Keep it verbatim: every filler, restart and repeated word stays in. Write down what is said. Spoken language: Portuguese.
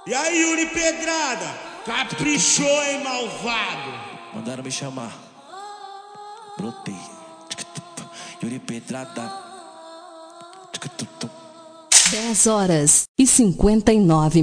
E aí, Yuri Pedrada? Caprichou, hein, malvado? Mandaram me chamar. Brotei. Yuri Pedrada. dez horas e cinquenta e nove